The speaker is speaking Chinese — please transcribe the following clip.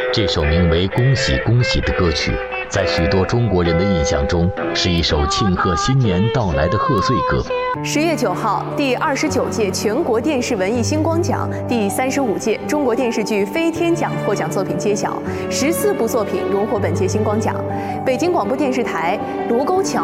这首名为《恭喜恭喜》的歌曲，在许多中国人的印象中，是一首庆贺新年到来的贺岁歌。 10月9号，第29届全国电视文艺星光奖、第35届中国电视剧飞天奖获奖作品揭晓，14部作品荣获本届星光奖。北京广播电视台卢沟桥